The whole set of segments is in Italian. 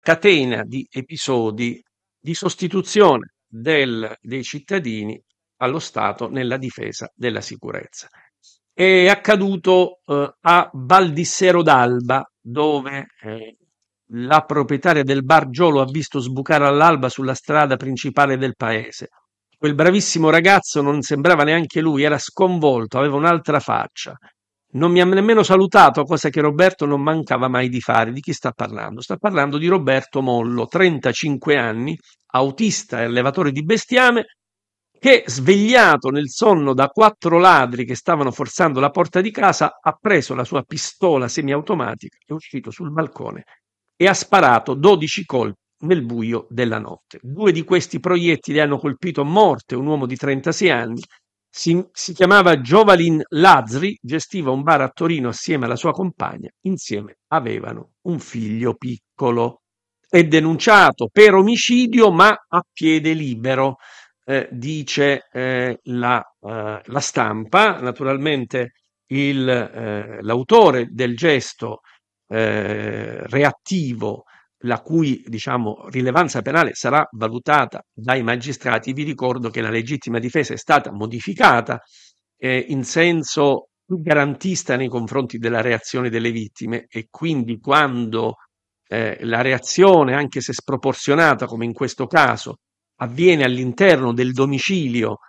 catena di episodi di sostituzione dei cittadini allo Stato nella difesa della sicurezza. È accaduto a Valdissero d'Alba, dove la proprietaria del bar Giolo ha visto sbucare all'alba sulla strada principale del paese. Quel bravissimo ragazzo non sembrava neanche lui, era sconvolto, aveva un'altra faccia. Non mi ha nemmeno salutato, cosa che Roberto non mancava mai di fare. Di chi sta parlando? Sta parlando di Roberto Mollo, 35 anni, autista e allevatore di bestiame, che, svegliato nel sonno da 4 ladri che stavano forzando la porta di casa, ha preso la sua pistola semiautomatica, è uscito sul balcone e ha sparato 12 colpi nel buio della notte. 2 di questi proiettili hanno colpito a morte un uomo di 36 anni. Si chiamava Giovalin Lazri, gestiva un bar a Torino assieme alla sua compagna. Insieme avevano un figlio piccolo. È denunciato per omicidio, ma a piede libero, dice la stampa. Naturalmente l'autore del gesto reattivo, la cui, diciamo, rilevanza penale sarà valutata dai magistrati. Vi ricordo che la legittima difesa è stata modificata in senso più garantista nei confronti della reazione delle vittime, e quindi quando la reazione, anche se sproporzionata come in questo caso, avviene all'interno del domicilio,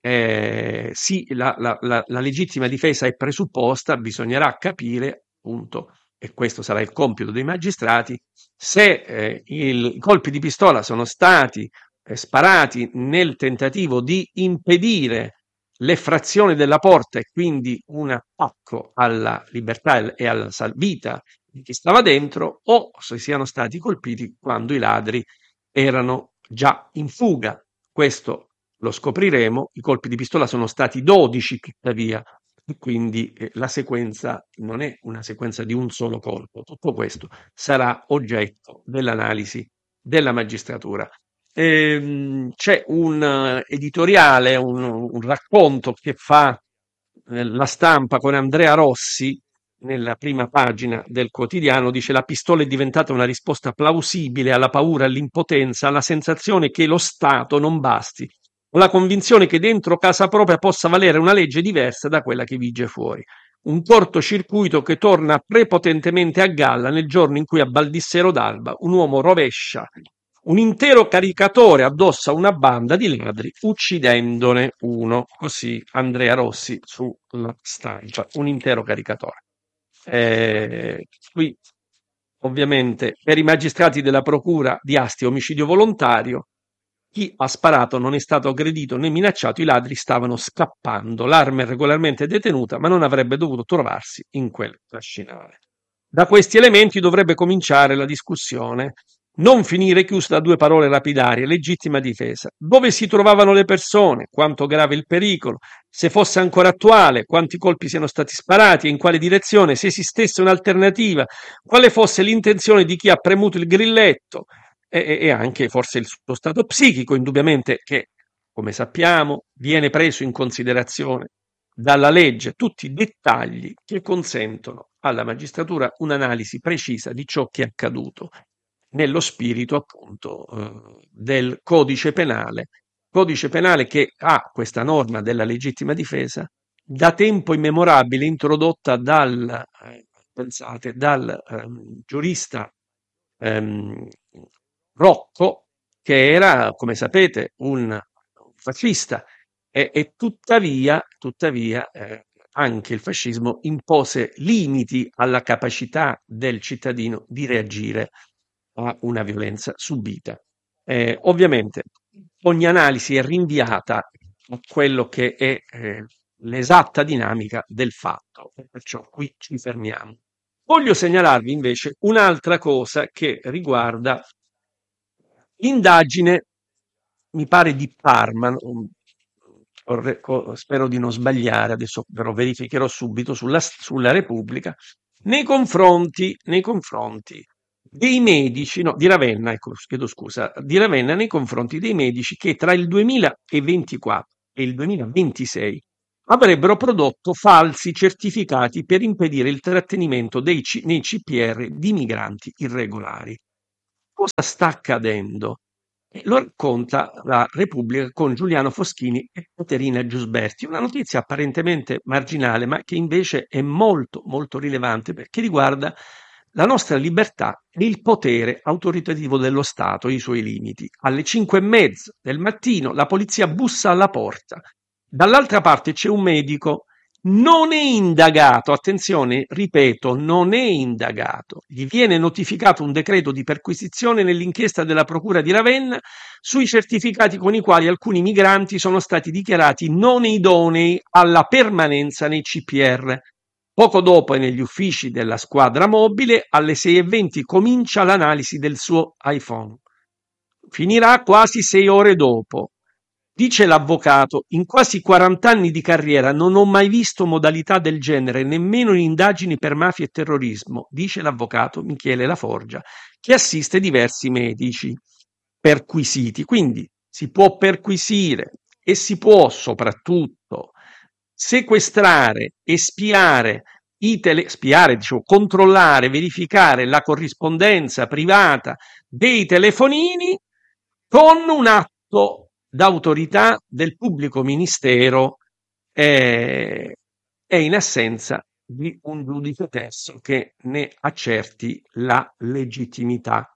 sì, la legittima difesa è presupposta. Bisognerà capire, appunto, e questo sarà il compito dei magistrati, se i colpi di pistola sono stati sparati nel tentativo di impedire l'effrazione della porta e quindi un attacco alla libertà e alla vita di chi stava dentro, o se siano stati colpiti quando i ladri erano già in fuga. Questo lo scopriremo. I colpi di pistola sono stati 12, tuttavia, e quindi la sequenza non è una sequenza di un solo colpo. Tutto questo sarà oggetto dell'analisi della magistratura. C'è un editoriale, un racconto che fa la stampa con Andrea Rossi nella prima pagina del quotidiano. Dice: la pistola è diventata una risposta plausibile alla paura, all'impotenza, alla sensazione che lo Stato non basti, la convinzione che dentro casa propria possa valere una legge diversa da quella che vige fuori. Un cortocircuito che torna prepotentemente a galla nel giorno in cui a Baldissero d'Alba un uomo rovescia un intero caricatore addosso a una banda di ladri, uccidendone uno. Così Andrea Rossi sulla stampa, un intero caricatore. Qui ovviamente per i magistrati della procura di Asti omicidio volontario. Chi ha sparato non è stato aggredito né minacciato, i ladri stavano scappando, l'arma è regolarmente detenuta, ma non avrebbe dovuto trovarsi in quel trascinale. Da questi elementi dovrebbe cominciare la discussione, non finire chiusa da 2 parole lapidarie: legittima difesa. Dove si trovavano le persone? Quanto grave il pericolo? Se fosse ancora attuale? Quanti colpi siano stati sparati e in quale direzione? Se esistesse un'alternativa? Quale fosse l'intenzione di chi ha premuto il grilletto? E anche forse il suo stato psichico, indubbiamente, che, come sappiamo, viene preso in considerazione dalla legge. Tutti dettagli che consentono alla magistratura un'analisi precisa di ciò che è accaduto nello spirito, appunto, del codice penale che ha questa norma della legittima difesa da tempo immemorabile, introdotta pensate, dal giurista ehm, Rocco, che era, come sapete, un fascista, e tuttavia anche il fascismo impose limiti alla capacità del cittadino di reagire a una violenza subita. Ovviamente ogni analisi è rinviata a quello che è l'esatta dinamica del fatto, e perciò qui ci fermiamo. Voglio segnalarvi invece un'altra cosa che riguarda l'indagine, mi pare di Parma, spero di non sbagliare, adesso però verificherò subito sulla Repubblica, nei confronti dei medici, no, di Ravenna, ecco, chiedo scusa, di Ravenna, nei confronti dei medici che tra il 2024 e il 2026 avrebbero prodotto falsi certificati per impedire il trattenimento nei CPR di migranti irregolari. cosa sta accadendo? E lo racconta la Repubblica con Giuliano Foschini e Caterina Giusberti, una notizia apparentemente marginale, ma che invece è molto, molto rilevante perché riguarda la nostra libertà e il potere autoritativo dello Stato e i suoi limiti. Alle 5:30 del mattino la polizia bussa alla porta. Dall'altra parte c'è un medico, non è indagato, attenzione, ripeto, non è indagato. Gli viene notificato un decreto di perquisizione nell'inchiesta della Procura di Ravenna sui certificati con i quali alcuni migranti sono stati dichiarati non idonei alla permanenza nei CPR. Poco dopo è negli uffici della squadra mobile, alle 6:20 comincia l'analisi del suo iPhone. Finirà quasi 6 ore dopo. Dice l'avvocato, in quasi 40 anni di carriera non ho mai visto modalità del genere, nemmeno in indagini per mafia e terrorismo, dice l'avvocato Michele Laforgia, che assiste diversi medici perquisiti. Quindi si può perquisire e si può soprattutto sequestrare e controllare, verificare la corrispondenza privata dei telefonini con un atto d'autorità del pubblico ministero e in assenza di un giudice terzo che ne accerti la legittimità.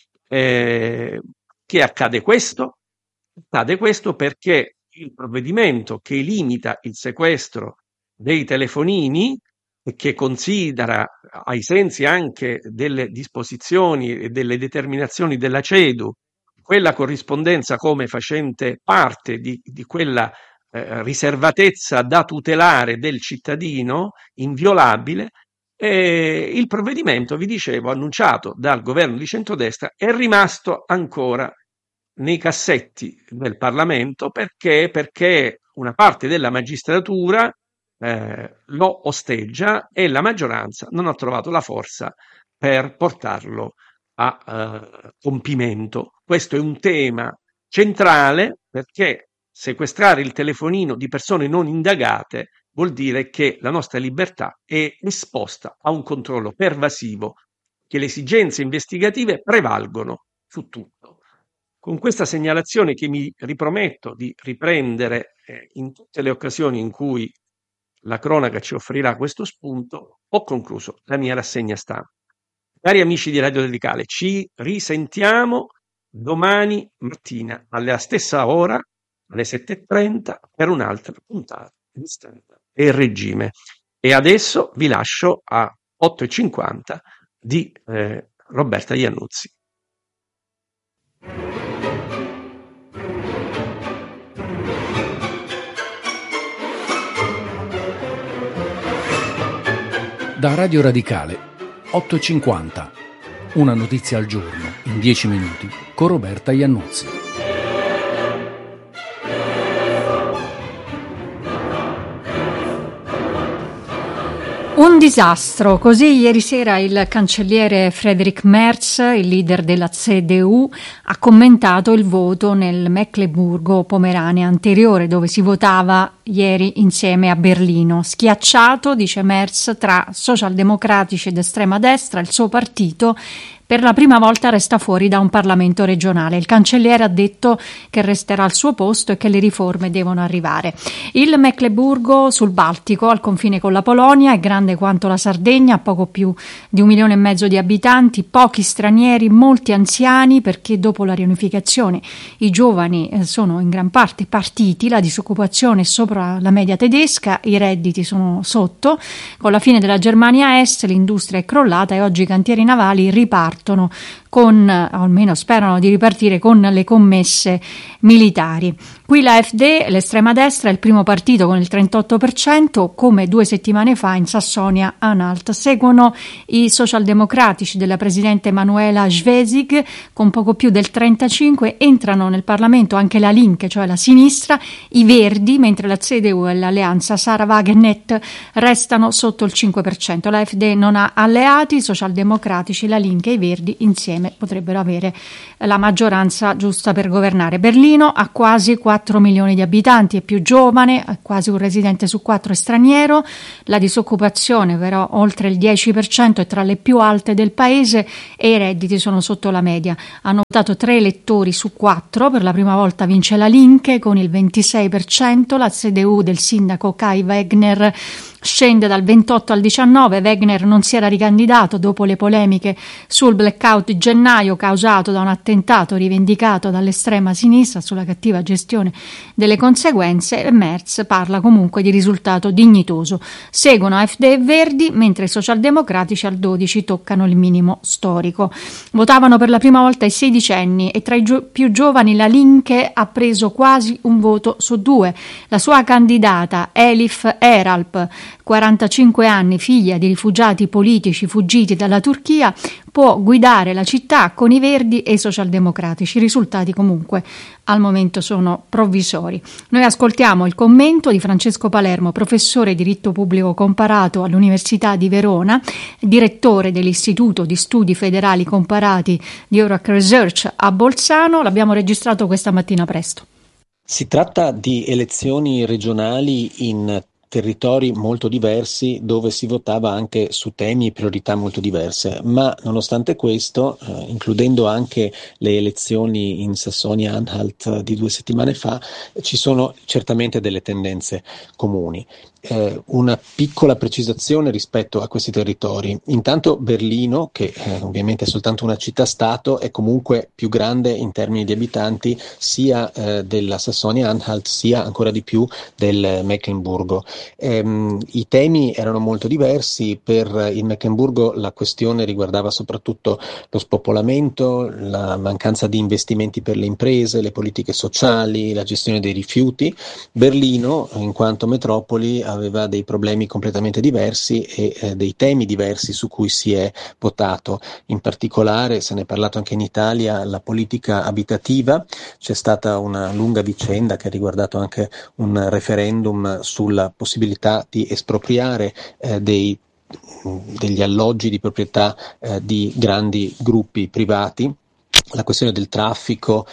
Che accade questo? Accade questo perché il provvedimento che limita il sequestro dei telefonini e che considera, ai sensi anche delle disposizioni e delle determinazioni della CEDU, quella corrispondenza come facente parte di quella riservatezza da tutelare del cittadino inviolabile, il provvedimento, vi dicevo, annunciato dal governo di centrodestra, è rimasto ancora nei cassetti del Parlamento perché una parte della magistratura lo osteggia e la maggioranza non ha trovato la forza per portarlo a compimento. Questo è un tema centrale perché sequestrare il telefonino di persone non indagate vuol dire che la nostra libertà è esposta a un controllo pervasivo, che le esigenze investigative prevalgono su tutto. Con questa segnalazione che mi riprometto di riprendere in tutte le occasioni in cui la cronaca ci offrirà questo spunto, ho concluso la mia rassegna stampa. Cari amici di Radio Radicale, ci risentiamo domani mattina alla stessa ora, alle 7:30, per un'altra puntata di Stampa e Regime. E adesso vi lascio a 8:50 di Roberta Iannuzzi. Da Radio Radicale 8:50, una notizia al giorno in 10 minuti con Roberta Iannuzzi. Un disastro, così ieri sera il cancelliere Friedrich Merz, il leader della CDU, ha commentato il voto nel Mecleburgo-Pomerania anteriore, dove si votava ieri insieme a Berlino. Schiacciato, dice Merz, tra socialdemocratici ed estrema destra, il suo partito per la prima volta resta fuori da un Parlamento regionale. Il cancelliere ha detto che resterà al suo posto e che le riforme devono arrivare. Il Mecleburgo sul Baltico, al confine con la Polonia, è grande quanto la Sardegna, ha poco più di 1,5 milioni di abitanti, pochi stranieri, molti anziani, perché dopo la riunificazione i giovani sono in gran parte partiti, la disoccupazione è sopra la media tedesca, i redditi sono sotto. Con la fine della Germania Est l'industria è crollata e oggi i cantieri navali ripartono con, o almeno sperano di ripartire con le commesse militari. Qui la AfD, l'estrema destra, è il primo partito con il 38%, come 2 settimane fa in Sassonia-Anhalt. Seguono i socialdemocratici della presidente Manuela Schwesig con poco più del 35%, entrano nel Parlamento anche la Linke, cioè la sinistra, i Verdi, mentre la CDU e l'alleanza Sarah Wagenknecht restano sotto il 5%. La AfD non ha alleati, i socialdemocratici, la Linke e i Verdi insieme potrebbero avere la maggioranza giusta per governare. Berlino ha quasi 4 milioni di abitanti, è più giovane, quasi un residente su 4 è straniero, la disoccupazione però oltre il 10% è tra le più alte del paese e i redditi sono sotto la media. Hanno votato 3 elettori su 4, per la prima volta vince la Linke con il 26%, la CDU del sindaco Kai Wegner scende dal 28 al 19. Wegner non si era ricandidato dopo le polemiche sul blackout di gennaio causato da un attentato rivendicato dall'estrema sinistra sulla cattiva gestione delle conseguenze. Merz parla comunque di risultato dignitoso. Seguono AfD e Verdi, mentre i socialdemocratici al 12 toccano il minimo storico. Votavano per la prima volta i sedicenni e tra i più giovani la Linke ha preso quasi un voto su 2. La sua candidata Elif Eralp, 45 anni, figlia di rifugiati politici fuggiti dalla Turchia, può guidare la città con i Verdi e i socialdemocratici. I risultati comunque al momento sono provvisori. Noi ascoltiamo il commento di Francesco Palermo, professore di diritto pubblico comparato all'Università di Verona, direttore dell'Istituto di Studi Federali Comparati di Euroc Research a Bolzano. L'abbiamo registrato questa mattina presto. Si tratta di elezioni regionali in territori molto diversi dove si votava anche su temi e priorità molto diverse, ma nonostante questo, includendo anche le elezioni in Sassonia-Anhalt di 2 settimane fa, ci sono certamente delle tendenze comuni. Una piccola precisazione rispetto a questi territori. Intanto Berlino, che ovviamente è soltanto una città-stato, è comunque più grande in termini di abitanti sia della Sassonia-Anhalt sia ancora di più del Meckenburgo. I temi erano molto diversi. Per il Meckenburgo la questione riguardava soprattutto lo spopolamento, la mancanza di investimenti per le imprese, le politiche sociali, la gestione dei rifiuti. Berlino, in quanto metropoli, aveva dei problemi completamente diversi e dei temi diversi su cui si è votato. In particolare, se ne è parlato anche in Italia, la politica abitativa. C'è stata una lunga vicenda che ha riguardato anche un referendum sulla possibilità di espropriare degli alloggi di proprietà di grandi gruppi privati. La questione del traffico,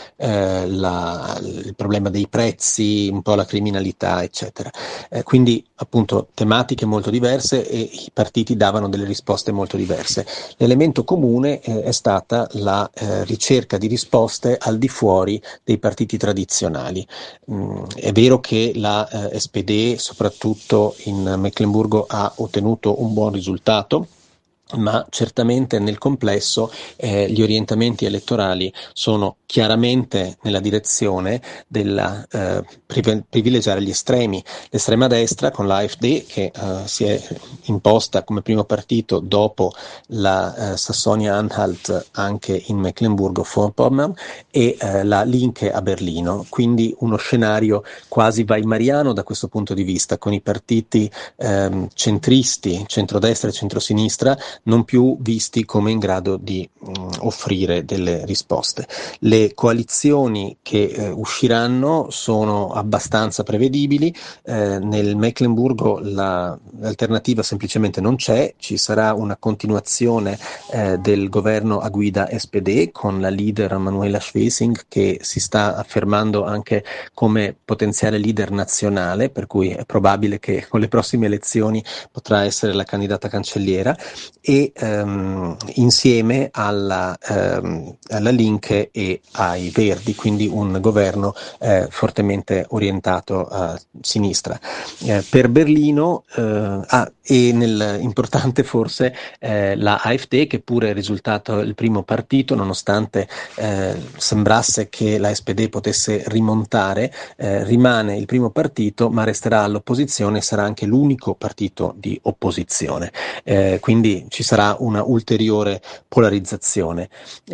il problema dei prezzi, un po' la criminalità, eccetera. Quindi appunto tematiche molto diverse e i partiti davano delle risposte molto diverse. L'elemento comune è stata la ricerca di risposte al di fuori dei partiti tradizionali. È vero che la SPD, soprattutto in Meckenburgo, ha ottenuto un buon risultato, ma certamente nel complesso gli orientamenti elettorali sono chiaramente nella direzione della privilegiare gli estremi. L'estrema destra con l'AfD che si è imposta come primo partito dopo la Sassonia-Anhalt anche in Mecklenburgo-Vorpommern e la Linke a Berlino, quindi uno scenario quasi weimariano da questo punto di vista, con i partiti centristi, centrodestra e centrosinistra non più visti come in grado di offrire delle risposte. Le coalizioni che usciranno sono abbastanza prevedibili. Nel Meckenburgo l'alternativa semplicemente non c'è, ci sarà una continuazione del governo a guida SPD con la leader Manuela Schwesig che si sta affermando anche come potenziale leader nazionale, per cui è probabile che con le prossime elezioni potrà essere la candidata cancelliera, e insieme alla Linke e ai Verdi, quindi un governo fortemente orientato a sinistra. Per Berlino importante forse la AfD, che pure è risultato il primo partito nonostante sembrasse che la SPD potesse rimontare, rimane il primo partito ma resterà all'opposizione e sarà anche l'unico partito di opposizione, quindi ci sarà una ulteriore polarizzazione.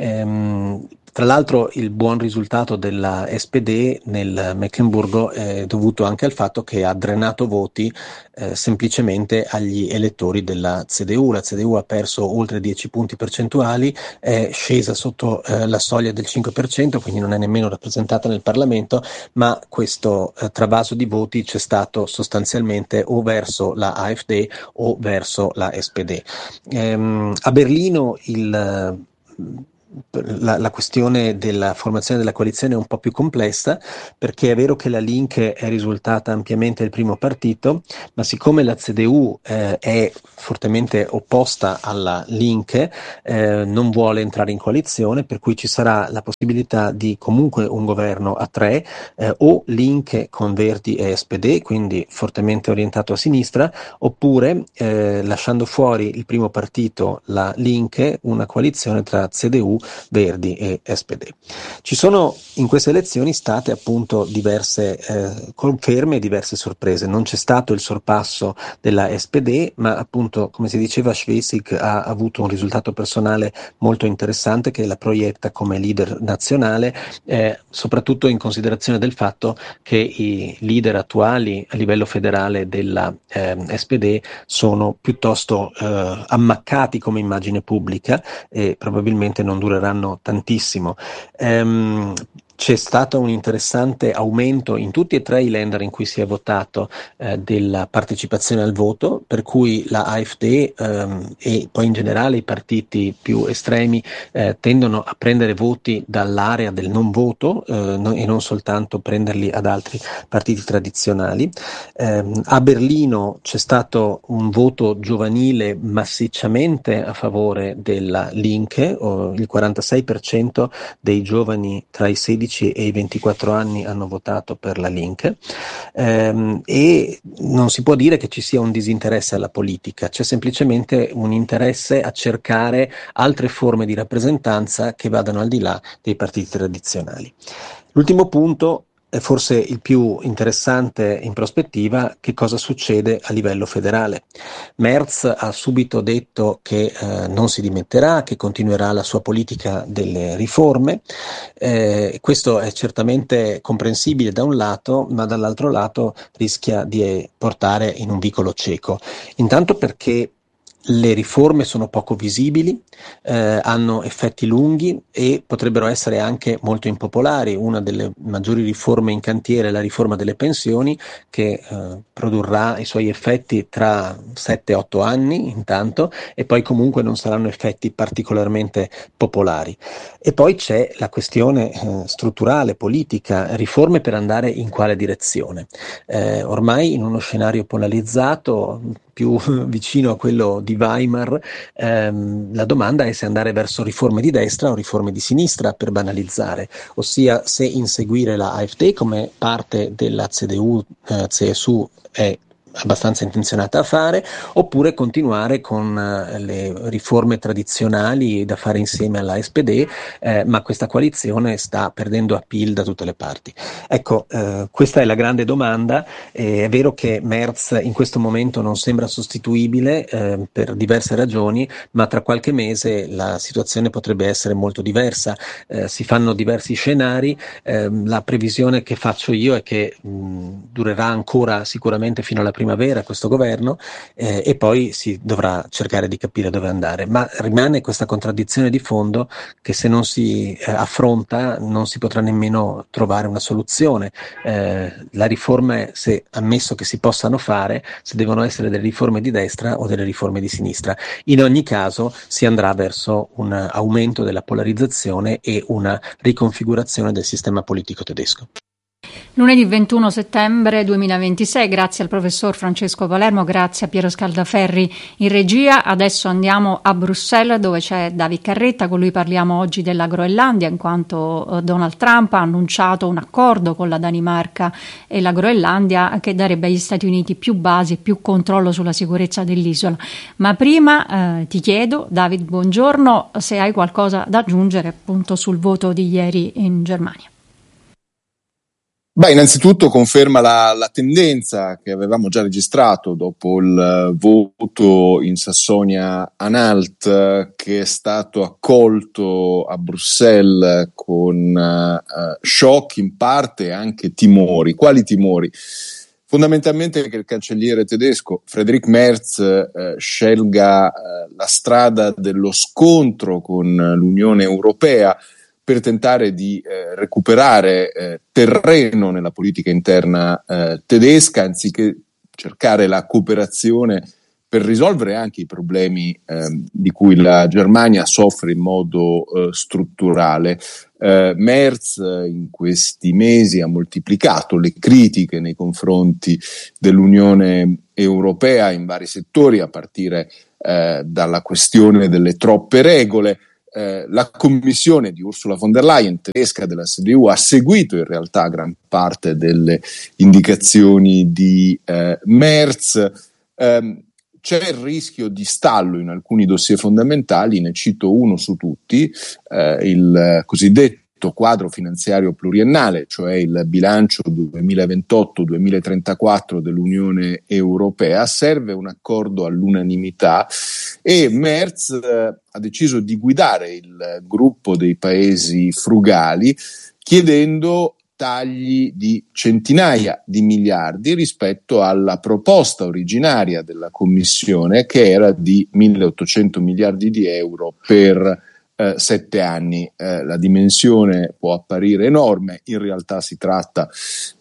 Tra l'altro il buon risultato della SPD nel Meckenburgo è dovuto anche al fatto che ha drenato voti semplicemente agli elettori della CDU. La CDU ha perso oltre 10 punti percentuali, è scesa sotto la soglia del 5%, quindi non è nemmeno rappresentata nel Parlamento, ma questo travaso di voti c'è stato sostanzialmente o verso la AfD o verso la SPD. A Berlino la questione della formazione della coalizione è un po' più complessa, perché è vero che la Link è risultata ampiamente il primo partito, ma siccome la CDU è fortemente opposta alla Link, non vuole entrare in coalizione, per cui ci sarà la possibilità di comunque un governo a tre, o Link con Verdi e SPD, quindi fortemente orientato a sinistra, oppure lasciando fuori il primo partito, la Link, una coalizione tra CDU, Verdi e SPD. Ci sono in queste elezioni state appunto diverse conferme e diverse sorprese. Non c'è stato il sorpasso della SPD, ma appunto, come si diceva, Schwesig ha avuto un risultato personale molto interessante che la proietta come leader nazionale, soprattutto in considerazione del fatto che i leader attuali a livello federale della SPD sono piuttosto ammaccati come immagine pubblica e probabilmente non dureranno tantissimo. C'è stato un interessante aumento in tutti e tre i länder in cui si è votato della partecipazione al voto, per cui la AfD e poi in generale i partiti più estremi tendono a prendere voti dall'area del non voto e non soltanto prenderli ad altri partiti tradizionali. A Berlino c'è stato un voto giovanile massicciamente a favore della Linke, il 46% dei giovani tra i 16 e i 24 anni hanno votato per la Linke, e non si può dire che ci sia un disinteresse alla politica, c'è semplicemente un interesse a cercare altre forme di rappresentanza che vadano al di là dei partiti tradizionali. L'ultimo punto è forse il più interessante in prospettiva: che cosa succede a livello federale. Merz ha subito detto che non si dimetterà, che continuerà la sua politica delle riforme. Questo è certamente comprensibile da un lato, ma dall'altro lato rischia di portare in un vicolo cieco. Intanto perché le riforme sono poco visibili, hanno effetti lunghi e potrebbero essere anche molto impopolari. Una delle maggiori riforme in cantiere è la riforma delle pensioni, che produrrà i suoi effetti tra 7-8 anni intanto, e poi comunque non saranno effetti particolarmente popolari. E poi c'è la questione strutturale, politica: riforme per andare in quale direzione? Ormai in uno scenario polarizzato, più vicino a quello di Weimar, la domanda è se andare verso riforme di destra o riforme di sinistra, per banalizzare, ossia se inseguire la AfD come parte della CDU, CSU è abbastanza intenzionata a fare, oppure continuare con le riforme tradizionali da fare insieme alla SPD, ma questa coalizione sta perdendo appeal da tutte le parti. Ecco, questa è la grande domanda. È vero che Merz in questo momento non sembra sostituibile per diverse ragioni, ma tra qualche mese la situazione potrebbe essere molto diversa. Si fanno diversi scenari. La previsione che faccio io è che durerà ancora sicuramente fino alla primavera questo governo, e poi si dovrà cercare di capire dove andare. Ma rimane questa contraddizione di fondo, che se non si affronta non si potrà nemmeno trovare una soluzione. La riforma, se ammesso che si possano fare, se devono essere delle riforme di destra o delle riforme di sinistra. In ogni caso si andrà verso un aumento della polarizzazione e una riconfigurazione del sistema politico tedesco. Lunedì 21 settembre 2026, grazie al professor Francesco Palermo, grazie a Piero Scaldaferri in regia. Adesso andiamo a Bruxelles, dove c'è David Carretta. Con lui parliamo oggi della Groenlandia, in quanto Donald Trump ha annunciato un accordo con la Danimarca e la Groenlandia che darebbe agli Stati Uniti più basi e più controllo sulla sicurezza dell'isola. Ma prima ti chiedo, David, buongiorno, se hai qualcosa da aggiungere appunto sul voto di ieri in Germania. Beh, innanzitutto conferma la tendenza che avevamo già registrato dopo il voto in Sassonia-Anhalt, che è stato accolto a Bruxelles con shock, in parte anche timori. Quali timori? Fondamentalmente che il cancelliere tedesco Friedrich Merz scelga la strada dello scontro con l'Unione Europea per tentare di recuperare terreno nella politica interna tedesca, anziché cercare la cooperazione per risolvere anche i problemi di cui la Germania soffre in modo strutturale. Merz in questi mesi ha moltiplicato le critiche nei confronti dell'Unione Europea in vari settori, a partire dalla questione delle troppe regole. La commissione di Ursula von der Leyen, tedesca della CDU, ha seguito in realtà gran parte delle indicazioni di Merz. C'è il rischio di stallo in alcuni dossier fondamentali, ne cito uno su tutti, il cosiddetto quadro finanziario pluriennale, cioè il bilancio 2028-2034 dell'Unione Europea. Serve un accordo all'unanimità e Merz ha deciso di guidare il gruppo dei paesi frugali chiedendo tagli di centinaia di miliardi rispetto alla proposta originaria della Commissione, che era di 1.800 miliardi di euro per 7 anni. La dimensione può apparire enorme, in realtà si tratta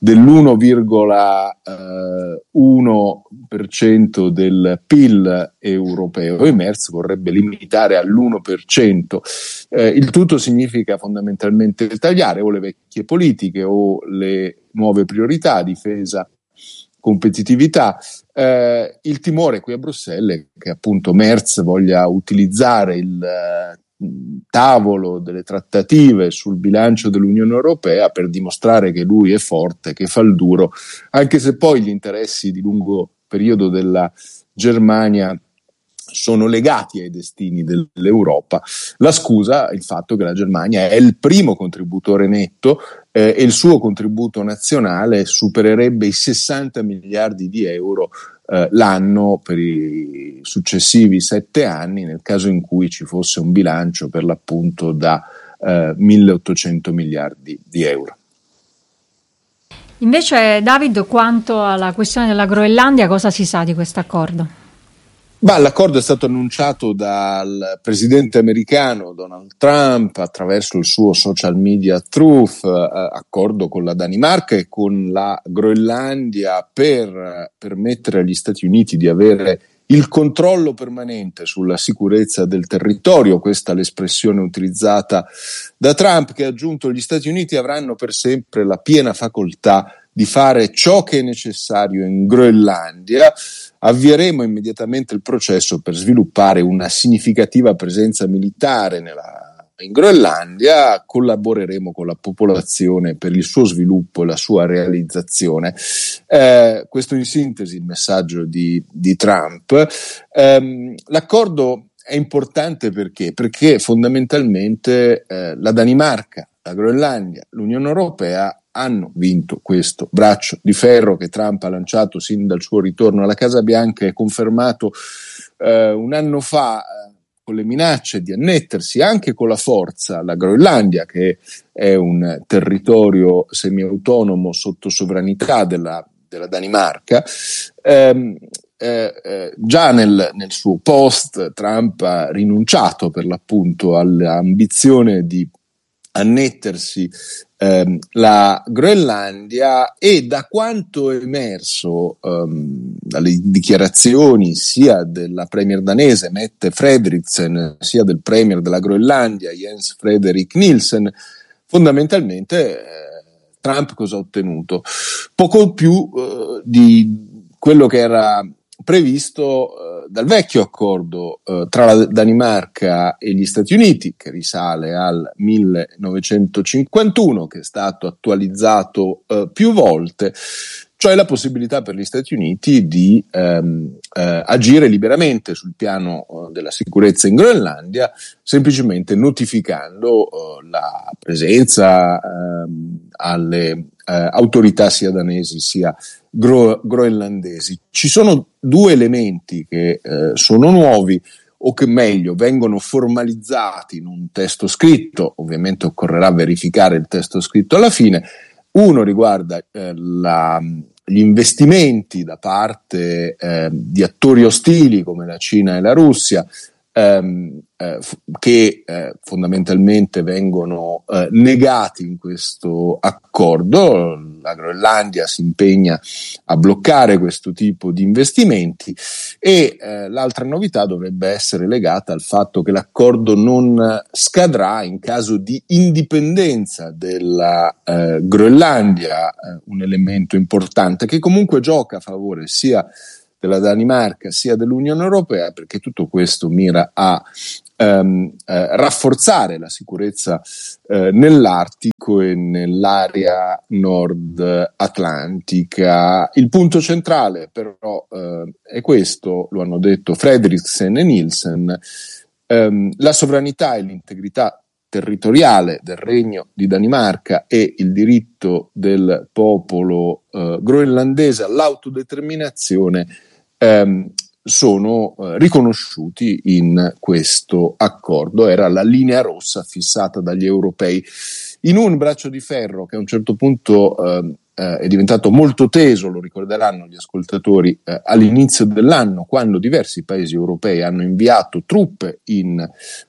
dell'1,1% del PIL europeo e Merz vorrebbe limitare all'1%. Il tutto significa fondamentalmente tagliare o le vecchie politiche o le nuove priorità, difesa, competitività. Il timore qui a Bruxelles è che appunto Merz voglia utilizzare il tavolo delle trattative sul bilancio dell'Unione Europea per dimostrare che lui è forte, che fa il duro, anche se poi gli interessi di lungo periodo della Germania sono legati ai destini dell'Europa. La scusa è il fatto che la Germania è il primo contributore netto e il suo contributo nazionale supererebbe i 60 miliardi di euro l'anno per i successivi 7 anni, nel caso in cui ci fosse un bilancio per l'appunto da 1.800 miliardi di euro. Invece, David, quanto alla questione della Groenlandia, cosa si sa di questo accordo? L'accordo è stato annunciato dal presidente americano Donald Trump attraverso il suo social media Truth, accordo con la Danimarca e con la Groenlandia per permettere agli Stati Uniti di avere il controllo permanente sulla sicurezza del territorio. Questa è l'espressione utilizzata da Trump, che ha aggiunto: gli Stati Uniti avranno per sempre la piena facoltà di fare ciò che è necessario in Groenlandia. Avvieremo immediatamente il processo per sviluppare una significativa presenza militare in Groenlandia, collaboreremo con la popolazione per il suo sviluppo e la sua realizzazione. Questo in sintesi il messaggio di Trump. L'accordo è importante perché fondamentalmente la Danimarca, la Groenlandia, l'Unione Europea hanno vinto questo braccio di ferro che Trump ha lanciato sin dal suo ritorno alla Casa Bianca e confermato un anno fa con le minacce di annettersi anche con la forza la Groenlandia, che è un territorio semiautonomo sotto sovranità della Danimarca. Già nel suo post Trump ha rinunciato per l'appunto all'ambizione di annettersi la Groenlandia, e da quanto è emerso dalle dichiarazioni sia della premier danese Mette Frederiksen sia del premier della Groenlandia Jens Frederik Nielsen, fondamentalmente Trump cosa ha ottenuto? Poco più di quello che era previsto dal vecchio accordo tra la Danimarca e gli Stati Uniti, che risale al 1951, che è stato attualizzato più volte, cioè la possibilità per gli Stati Uniti di agire liberamente sul piano della sicurezza in Groenlandia, semplicemente notificando la presenza alle autorità sia danesi sia groenlandesi. Ci sono 2 elementi che sono nuovi, o che meglio vengono formalizzati in un testo scritto. Ovviamente occorrerà verificare il testo scritto alla fine. Uno riguarda gli investimenti da parte di attori ostili come la Cina e la Russia che fondamentalmente vengono negati in questo accordo. La Groenlandia si impegna a bloccare questo tipo di investimenti e l'altra novità dovrebbe essere legata al fatto che l'accordo non scadrà in caso di indipendenza della Groenlandia, un elemento importante che comunque gioca a favore sia della Danimarca sia dell'Unione Europea, perché tutto questo mira a rafforzare la sicurezza nell'Artico e nell'area nord atlantica. Il punto centrale però è questo, lo hanno detto Frederiksen e Nielsen: la sovranità e l'integrità territoriale del Regno di Danimarca e il diritto del popolo groenlandese all'autodeterminazione sono riconosciuti in questo accordo. Era la linea rossa fissata dagli europei in un braccio di ferro che a un certo punto è diventato molto teso, lo ricorderanno gli ascoltatori, all'inizio dell'anno, quando diversi paesi europei hanno inviato truppe in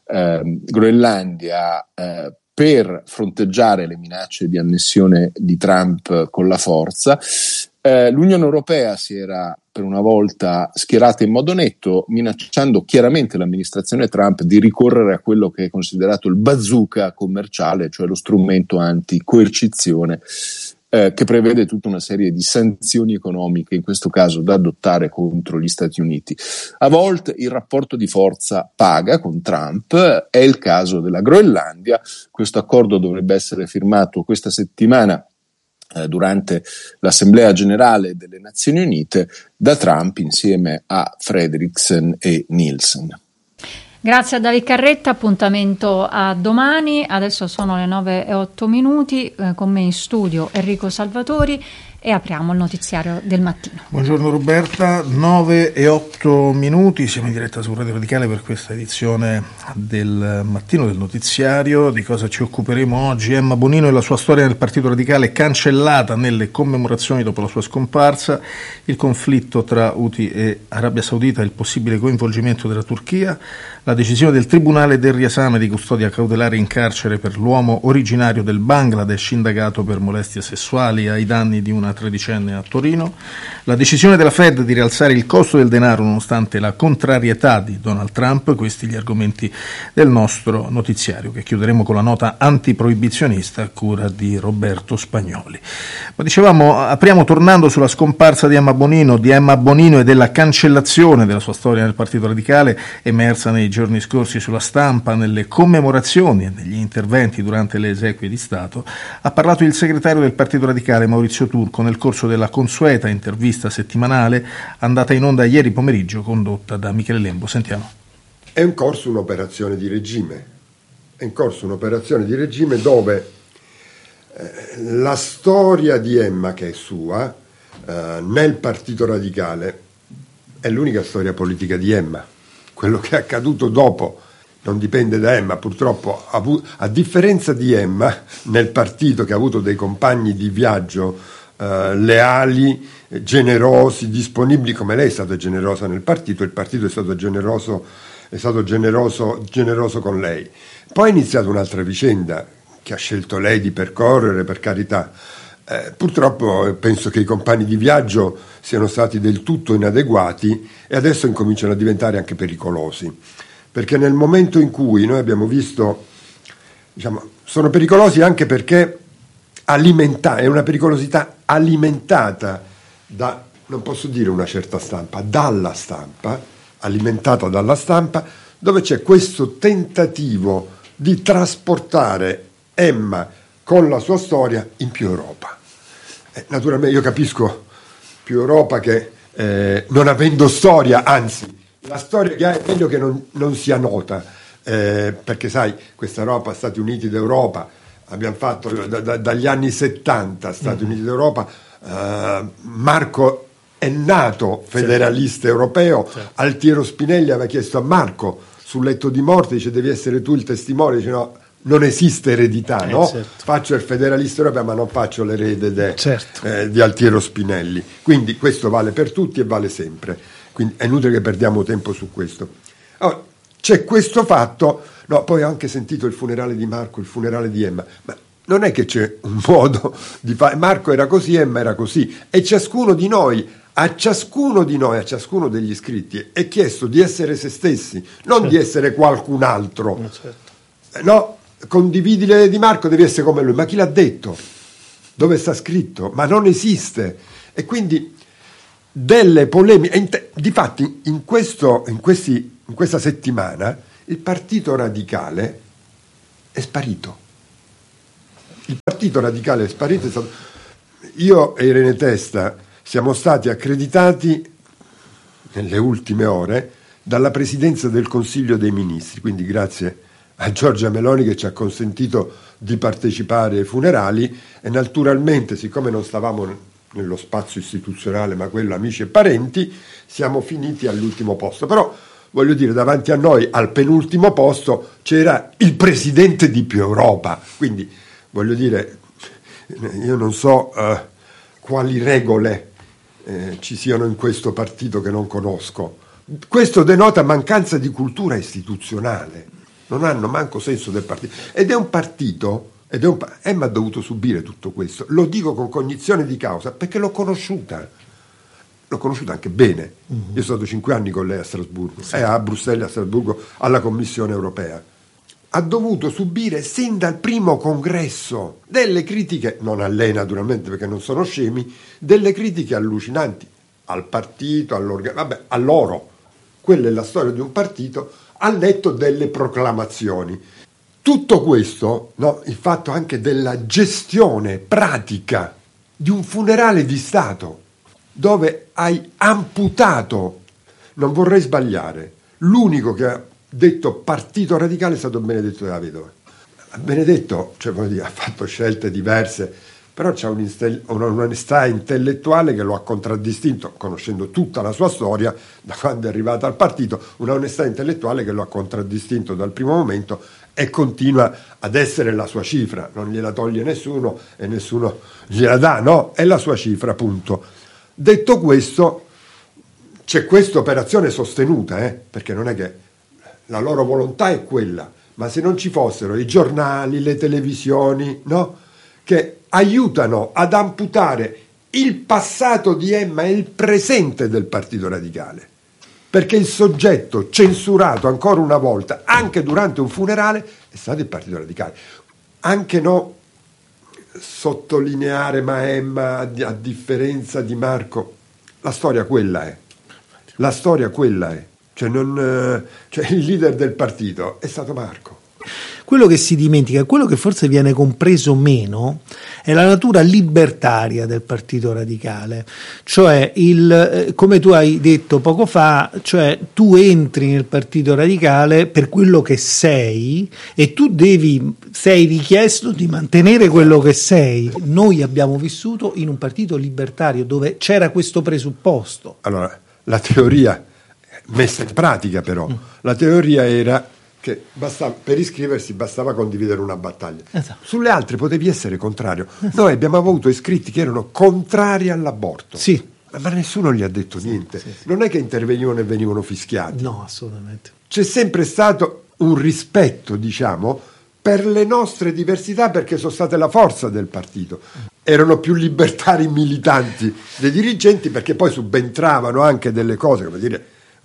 Groenlandia per fronteggiare le minacce di annessione di Trump con la forza. L'Unione Europea si era per una volta schierata in modo netto, minacciando chiaramente l'amministrazione Trump di ricorrere a quello che è considerato il bazooka commerciale, cioè lo strumento anti-coercizione, che prevede tutta una serie di sanzioni economiche, in questo caso da adottare contro gli Stati Uniti. A volte il rapporto di forza paga con Trump, è il caso della Groenlandia. Questo accordo dovrebbe essere firmato questa settimana durante l'Assemblea Generale delle Nazioni Unite da Trump insieme a Frederiksen e Nielsen. Grazie a David Carretta, appuntamento a domani. Adesso sono le 9:08, con me in studio Enrico Salvatori e apriamo il notiziario del mattino. Buongiorno Roberta, 9:08, siamo in diretta su Radio Radicale per questa edizione del mattino del notiziario. Di cosa ci occuperemo oggi? Emma Bonino e la sua storia nel Partito Radicale cancellata nelle commemorazioni dopo la sua scomparsa, il conflitto tra Houthi e Arabia Saudita e il possibile coinvolgimento della Turchia, la decisione del Tribunale del riesame di custodia cautelare in carcere per l'uomo originario del Bangladesh indagato per molestie sessuali ai danni di una tredicenne a Torino, la decisione della Fed di rialzare il costo del denaro nonostante la contrarietà di Donald Trump. Questi gli argomenti del nostro notiziario, che chiuderemo con la nota antiproibizionista a cura di Roberto Spagnoli. Ma dicevamo, apriamo tornando sulla scomparsa di Emma Bonino e della cancellazione della sua storia nel Partito Radicale, emersa nei giorni scorsi sulla stampa, nelle commemorazioni e negli interventi durante le esequie di Stato. Ha parlato il segretario del Partito Radicale Maurizio Turco nel corso della consueta intervista settimanale andata in onda ieri pomeriggio, condotta da Michele Lembo. Sentiamo. È in corso un'operazione di regime, dove la storia di Emma, che è sua, nel Partito Radicale è l'unica storia politica di Emma. Quello che è accaduto dopo non dipende da Emma, purtroppo, a differenza di Emma, nel partito, che ha avuto dei compagni di viaggio leali, generosi, disponibili, come lei è stata generosa nel partito, il partito è stato generoso con lei. Poi è iniziata un'altra vicenda che ha scelto lei di percorrere, per carità. Purtroppo penso che i compagni di viaggio siano stati del tutto inadeguati e adesso incominciano a diventare anche pericolosi, perché nel momento in cui noi abbiamo visto, sono pericolosi anche perché è una pericolosità alimentata da, non posso dire una certa stampa, alimentata dalla stampa, dove c'è questo tentativo di trasportare Emma con la sua storia in più Europa. Naturalmente io capisco più Europa che non avendo storia, anzi la storia che ha è meglio che non sia nota, perché sai, questa Europa, Stati Uniti d'Europa, abbiamo fatto dagli anni 70 Stati Uniti d'Europa, Marco è nato federalista europeo, certo. Altiero Spinelli aveva chiesto a Marco sul letto di morte, dice devi essere tu il testimone, dice no, non esiste eredità, no? Certo. Faccio il federalista europeo ma non faccio l'erede di Altiero Spinelli, quindi questo vale per tutti e vale sempre, quindi è inutile che perdiamo tempo su questo. Allora, c'è questo fatto, no, poi ho anche sentito il funerale di Marco, il funerale di Emma, ma non è che c'è un modo di fare, Marco era così, Emma era così, e ciascuno di noi, a ciascuno degli iscritti è chiesto di essere se stessi, non di essere qualcun altro. No, condividi le idee di Marco, devi essere come lui, ma chi l'ha detto? Dove sta scritto? Ma non esiste. E quindi delle polemiche, difatti in questa settimana il Partito Radicale è sparito. Il Partito Radicale è sparito. Io e Irene Testa siamo stati accreditati nelle ultime ore dalla Presidenza del Consiglio dei Ministri, quindi grazie a Giorgia Meloni che ci ha consentito di partecipare ai funerali, e naturalmente, siccome non stavamo nello spazio istituzionale ma quello amici e parenti, siamo finiti all'ultimo posto. Però voglio dire, davanti a noi al penultimo posto c'era il presidente di Più Europa, quindi voglio dire, io non so quali regole ci siano in questo partito che non conosco. Questo denota mancanza di cultura istituzionale, non hanno manco senso del partito, ed è un partito, Emma ha dovuto subire tutto questo, lo dico con cognizione di causa perché l'ho conosciuta anche bene. Io sono stato 5 anni con lei a Strasburgo, a Bruxelles, a Strasburgo, alla Commissione europea. Ha dovuto subire sin dal primo congresso delle critiche, non a lei naturalmente perché non sono scemi, delle critiche allucinanti al partito, a loro. Quella è la storia di un partito al netto delle proclamazioni. Tutto questo, no, il fatto anche della gestione pratica di un funerale di Stato dove hai amputato, non vorrei sbagliare, l'unico che ha detto Partito Radicale è stato Benedetto della Vedova. Benedetto, cioè, voglio dire, ha fatto scelte diverse, però c'è un'onestà intellettuale che lo ha contraddistinto, conoscendo tutta la sua storia, da quando è arrivato al partito, un'onestà intellettuale che lo ha contraddistinto dal primo momento e continua ad essere la sua cifra, non gliela toglie nessuno e nessuno gliela dà, no? È la sua cifra, punto. Detto questo, c'è questa operazione sostenuta, perché non è che la loro volontà è quella, ma se non ci fossero i giornali, le televisioni, no? Che aiutano ad amputare il passato di Emma e il presente del Partito Radicale, perché il soggetto censurato ancora una volta, anche durante un funerale, è stato il Partito Radicale. Anche no sottolineare, ma Emma, a differenza di Marco, la storia quella è. La storia quella è. Cioè il leader del partito è stato Marco. Quello che si dimentica, quello che forse viene compreso meno, è la natura libertaria del Partito Radicale, cioè come tu hai detto poco fa, cioè tu entri nel Partito Radicale per quello che sei e tu sei richiesto di mantenere quello che sei. Noi abbiamo vissuto in un partito libertario dove c'era questo presupposto. Allora, la teoria messa in pratica però, la teoria era che per iscriversi bastava condividere una battaglia. Esatto. Sulle altre potevi essere contrario. Noi abbiamo avuto iscritti che erano contrari all'aborto. Sì. Ma nessuno gli ha detto niente. Sì. Non è che intervenivano e venivano fischiati. No, assolutamente. C'è sempre stato un rispetto, diciamo, per le nostre diversità, perché sono state la forza del partito. Erano più libertari militanti dei dirigenti, perché poi subentravano anche delle cose, come dire,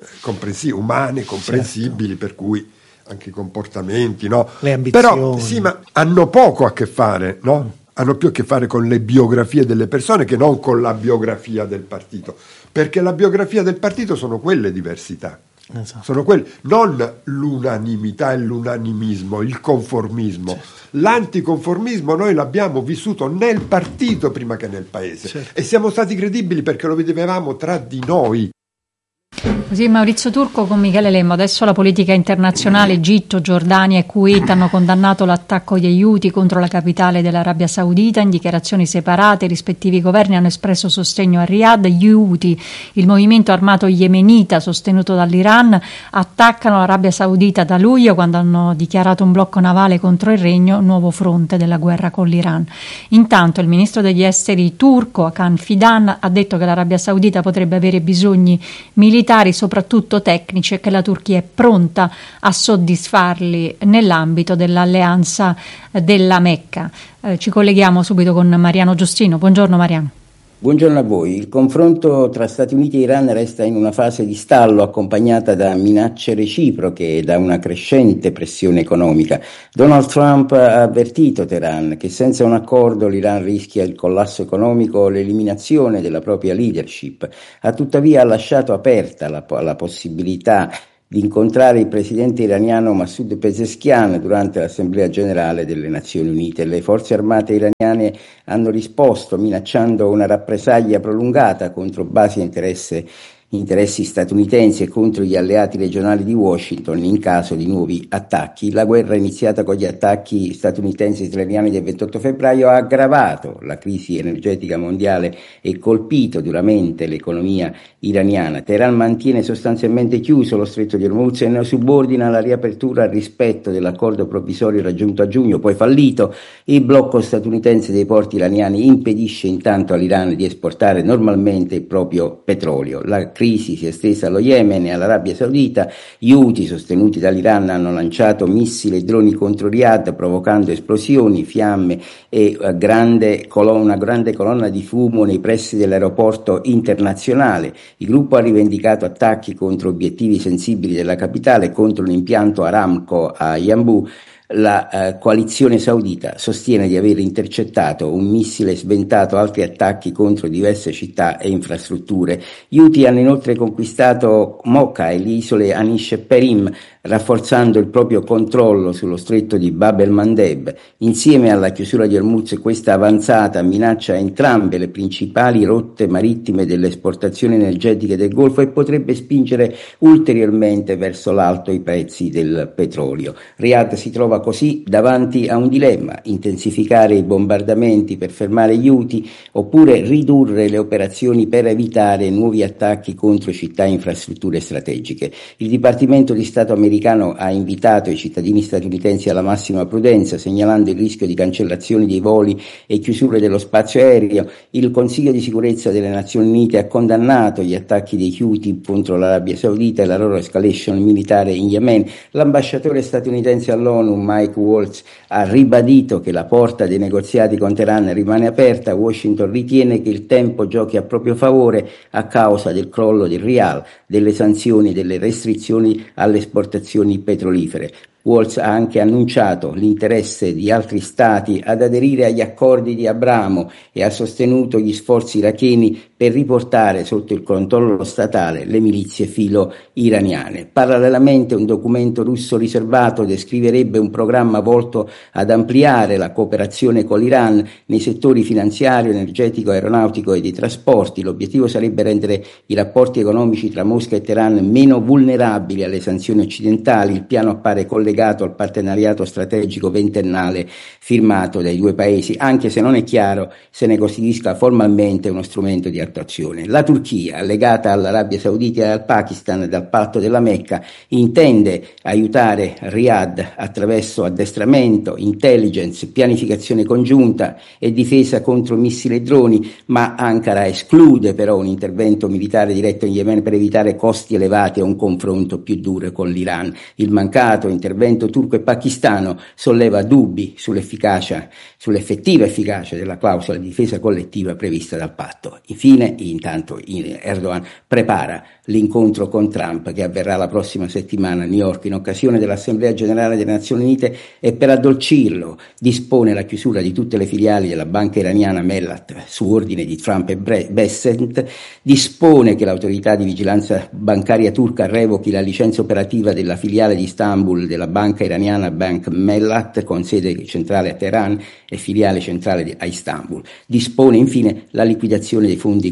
umane, comprensibili, certo. Per cui anche i comportamenti, no? Le ambizioni. Però sì, ma hanno poco a che fare, no? Hanno più a che fare con le biografie delle persone che non con la biografia del partito, perché la biografia del partito sono quelle diversità. Esatto. Sono quelli, non l'unanimità e l'unanimismo, il conformismo. Certo. L'anticonformismo noi l'abbiamo vissuto nel partito prima che nel paese, certo. E siamo stati credibili perché lo vedevamo tra di noi. Così Maurizio Turco con Michele Lemmo. Adesso la politica internazionale. Egitto, Giordania e Kuwait hanno condannato l'attacco di Houthi contro la capitale dell'Arabia Saudita. In dichiarazioni separate i rispettivi governi hanno espresso sostegno a Riyadh. Gli Houthi, il movimento armato yemenita sostenuto dall'Iran, attaccano l'Arabia Saudita da luglio, quando hanno dichiarato un blocco navale contro il regno, nuovo fronte della guerra con l'Iran. Intanto il ministro degli esteri turco Hakan Fidan ha detto che l'Arabia Saudita potrebbe avere bisogni militari militari, soprattutto tecnici, e che la Turchia è pronta a soddisfarli nell'ambito dell'alleanza della Mecca. Ci colleghiamo subito con Mariano Giustino. Buongiorno Mariano. Buongiorno a voi. Il confronto tra Stati Uniti e Iran resta in una fase di stallo accompagnata da minacce reciproche e da una crescente pressione economica. Donald Trump ha avvertito Teheran che senza un accordo l'Iran rischia il collasso economico o l'eliminazione della propria leadership. Ha tuttavia lasciato aperta la possibilità di incontrare il presidente iraniano Masoud Pezeshkian durante l'Assemblea Generale delle Nazioni Unite. Le forze armate iraniane hanno risposto minacciando una rappresaglia prolungata contro basi e interessi statunitensi e contro gli alleati regionali di Washington in caso di nuovi attacchi. La guerra iniziata con gli attacchi statunitensi e israeliani del 28 febbraio ha aggravato la crisi energetica mondiale e colpito duramente l'economia iraniana. Teheran mantiene sostanzialmente chiuso lo stretto di Hormuz e ne subordina la riapertura al rispetto dell'accordo provvisorio raggiunto a giugno, poi fallito. Il blocco statunitense dei porti iraniani impedisce intanto all'Iran di esportare normalmente il proprio petrolio. La crisi si è estesa allo Yemen e all'Arabia Saudita. Gli Houthi, sostenuti dall'Iran, hanno lanciato missili e droni contro Riyadh, provocando esplosioni, fiamme e una grande colonna di fumo nei pressi dell'aeroporto internazionale. Il gruppo ha rivendicato attacchi contro obiettivi sensibili della capitale e contro l'impianto Aramco a Yanbu. La coalizione saudita sostiene di aver intercettato un missile e sventato altri attacchi contro diverse città e infrastrutture. Gli Houthi hanno inoltre conquistato Mocha e le isole Anish e Perim, rafforzando il proprio controllo sullo stretto di Bab el-Mandeb. Insieme alla chiusura di Hormuz, questa avanzata minaccia entrambe le principali rotte marittime delle esportazioni energetiche del Golfo e potrebbe spingere ulteriormente verso l'alto i prezzi del petrolio. Riyadh si trova così davanti a un dilemma: intensificare i bombardamenti per fermare gli Houthi oppure ridurre le operazioni per evitare nuovi attacchi contro città e infrastrutture strategiche. Il Dipartimento di Stato americano ha invitato i cittadini statunitensi alla massima prudenza, segnalando il rischio di cancellazioni dei voli e chiusure dello spazio aereo. Il Consiglio di sicurezza delle Nazioni Unite ha condannato gli attacchi dei Houthi contro l'Arabia Saudita e la loro escalation militare in Yemen. L'ambasciatore statunitense all'ONU, Mike Waltz, ha ribadito che la porta dei negoziati con Teheran rimane aperta. Washington ritiene che il tempo giochi a proprio favore a causa del crollo del rial, delle sanzioni e delle restrizioni alle esportazioni petrolifere. Waltz ha anche annunciato l'interesse di altri stati ad aderire agli accordi di Abramo e ha sostenuto gli sforzi iracheni per riportare sotto il controllo statale le milizie filo-iraniane. Parallelamente, un documento russo riservato descriverebbe un programma volto ad ampliare la cooperazione con l'Iran nei settori finanziario, energetico, aeronautico e dei trasporti. L'obiettivo sarebbe rendere i rapporti economici tra Mosca e Teheran meno vulnerabili alle sanzioni occidentali. Il piano appare collegato al partenariato strategico ventennale firmato dai due paesi, anche se non è chiaro se ne costituisca formalmente uno strumento di attuazione. La Turchia, legata all'Arabia Saudita e al Pakistan dal patto della Mecca, intende aiutare Riyadh attraverso addestramento, intelligence, pianificazione congiunta e difesa contro missili e droni, ma Ankara esclude però un intervento militare diretto in Yemen per evitare costi elevati e un confronto più duro con l'Iran. Il mancato intervento turco e pakistano solleva dubbi sull'effettiva efficacia della clausola di difesa collettiva prevista dal patto. Infine, intanto Erdogan prepara l'incontro con Trump che avverrà la prossima settimana a New York in occasione dell'Assemblea Generale delle Nazioni Unite e per addolcirlo dispone la chiusura di tutte le filiali della banca iraniana Mellat su ordine di Trump e Bessent, dispone che l'autorità di vigilanza bancaria turca revochi la licenza operativa della filiale di Istanbul della banca iraniana Bank Mellat con sede centrale a Teheran e filiale centrale a Istanbul. Dispone infine la liquidazione dei fondi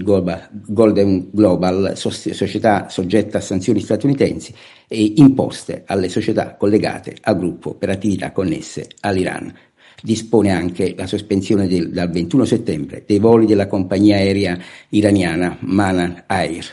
Golden Global, società soggetta a sanzioni statunitensi e imposte alle società collegate al gruppo per attività connesse all'Iran. Dispone anche la sospensione dal 21 settembre dei voli della compagnia aerea iraniana Manan Air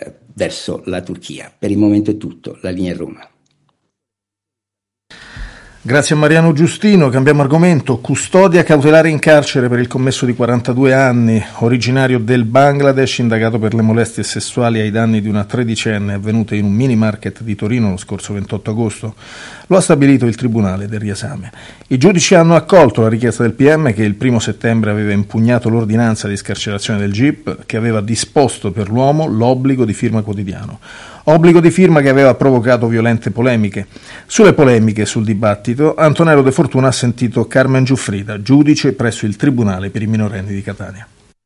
verso la Turchia. Per il momento è tutto, la linea è Roma. Grazie a Mariano Giustino. Cambiamo argomento. Custodia cautelare in carcere per il commesso di 42 anni, originario del Bangladesh, indagato per le molestie sessuali ai danni di una tredicenne avvenute in un mini market di Torino lo scorso 28 agosto. Lo ha stabilito il Tribunale del riesame. I giudici hanno accolto la richiesta del PM, che il 1 settembre aveva impugnato l'ordinanza di scarcerazione del GIP, che aveva disposto per l'uomo l'obbligo di firma quotidiano. Obbligo di firma che aveva provocato violente polemiche. Sulle polemiche e sul dibattito, Antonello De Fortuna ha sentito Carmen Giuffrida, giudice presso il Tribunale per i minorenni di Catania.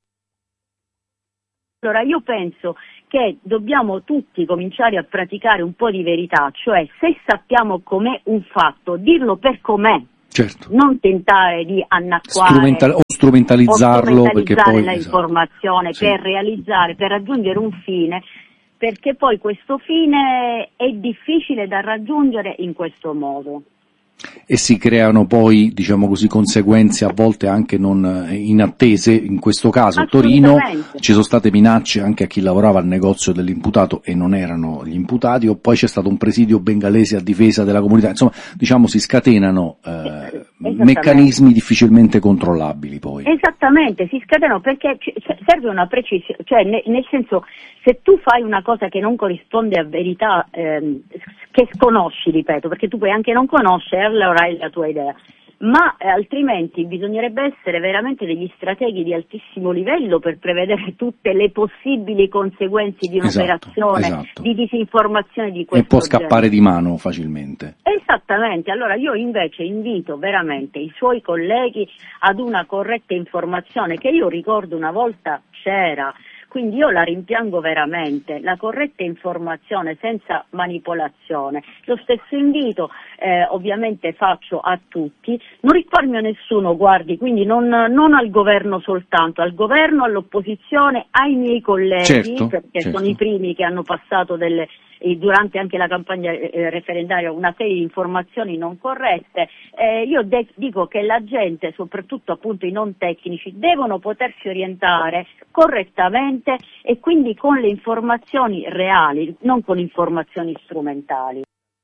Allora, io penso che dobbiamo tutti cominciare a praticare un po' di verità, cioè se sappiamo com'è un fatto, dirlo per com'è. Certo. Non tentare di annacquare o strumentalizzarlo perché poi l'informazione per realizzare, per raggiungere un fine, perché poi questo fine è difficile da raggiungere in questo modo. E si creano poi, diciamo così, conseguenze a volte anche non inattese. In questo caso a Torino ci sono state minacce anche a chi lavorava al negozio dell'imputato e non erano gli imputati, o poi c'è stato un presidio bengalese a difesa della comunità. Insomma, diciamo, si scatenano meccanismi difficilmente controllabili poi. Esattamente, si scatenano perché serve una precisione, cioè nel senso, se tu fai una cosa che non corrisponde a verità, che sconosci, ripeto, perché tu puoi anche non conoscere, allora hai la tua idea, ma altrimenti bisognerebbe essere veramente degli strateghi di altissimo livello per prevedere tutte le possibili conseguenze di un'operazione di disinformazione di questo e può scappare di mano facilmente. Esattamente, allora io invece invito veramente i suoi colleghi ad una corretta informazione, che io ricordo una volta c'era. Quindi io la rimpiango veramente, la corretta informazione senza manipolazione. Lo stesso invito ovviamente faccio a tutti, non risparmio nessuno, guardi, quindi non al governo soltanto, al governo, all'opposizione, ai miei colleghi, perché sono i primi che hanno passato durante anche la campagna referendaria una serie di informazioni non corrette. Io dico che la gente, soprattutto appunto i non tecnici, devono potersi orientare correttamente e quindi con le informazioni reali, non con informazioni strumentali.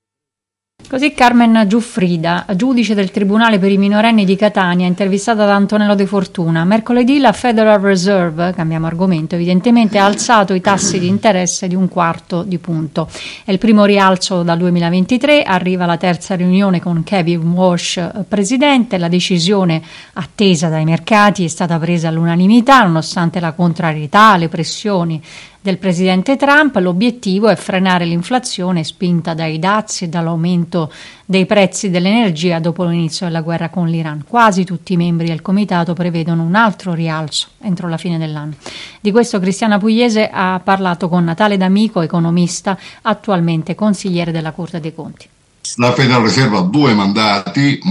Così Carmen Giuffrida, giudice del Tribunale per i minorenni di Catania, intervistata da Antonello De Fortuna. Mercoledì la Federal Reserve, cambiamo argomento, evidentemente ha alzato i tassi di interesse di 1/4 punto. È il primo rialzo dal 2023, arriva la terza riunione con Kevin Walsh presidente. La decisione attesa dai mercati è stata presa all'unanimità, nonostante la contrarietà, le pressioni del presidente Trump. L'obiettivo è frenare l'inflazione spinta dai dazi e dall'aumento dei prezzi dell'energia dopo l'inizio della guerra con l'Iran. Quasi tutti i membri del comitato prevedono un altro rialzo entro la fine dell'anno. Di questo Cristiana Pugliese ha parlato con Natale D'Amico, economista, attualmente consigliere della Corte dei Conti. La Federal Reserve ha 2 mandati: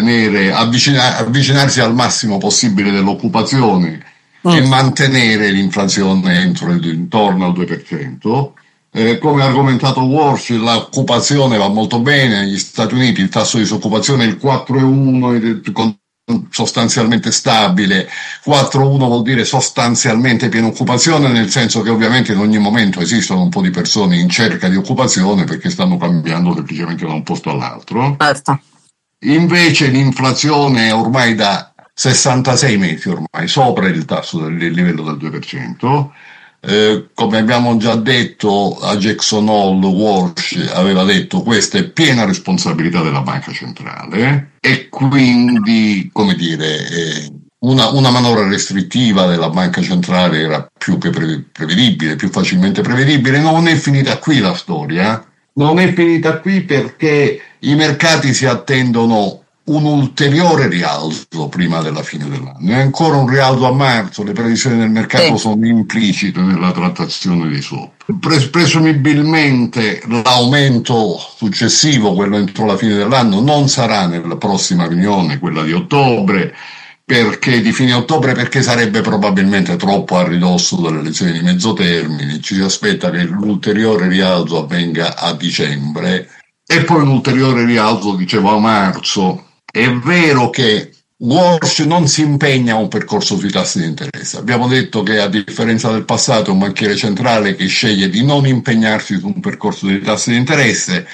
avvicinarsi al massimo possibile dell'occupazione e mantenere l'inflazione intorno al 2%. Come ha argomentato Walsh, l'occupazione va molto bene. Negli Stati Uniti il tasso di disoccupazione è il 4,1, sostanzialmente stabile. 4,1 vuol dire sostanzialmente piena occupazione, nel senso che ovviamente in ogni momento esistono un po' di persone in cerca di occupazione perché stanno cambiando semplicemente da un posto all'altro. Invece l'inflazione è ormai da 66 mesi ormai sopra il tasso del livello del 2%. Come abbiamo già detto a Jackson Hole, Walsh aveva detto questa è piena responsabilità della banca centrale, e quindi, come dire, una manovra restrittiva della banca centrale era più che prevedibile, più facilmente prevedibile. Non è finita qui la storia, non è finita qui, perché i mercati si attendono un ulteriore rialzo prima della fine dell'anno, e ancora un rialzo a marzo. Le previsioni del mercato sono implicite nella trattazione dei swap. Presumibilmente l'aumento successivo, quello entro la fine dell'anno, non sarà nella prossima riunione, quella di ottobre, di fine ottobre, perché sarebbe probabilmente troppo a ridosso delle elezioni di mezzo termine. Ci si aspetta che l'ulteriore rialzo avvenga a dicembre e poi un ulteriore rialzo, dicevo, a marzo. È vero che Walsh non si impegna a un percorso sui tassi di interesse. Abbiamo detto che, a differenza del passato, è un banchiere centrale che sceglie di non impegnarsi su un percorso di tassi di interesse.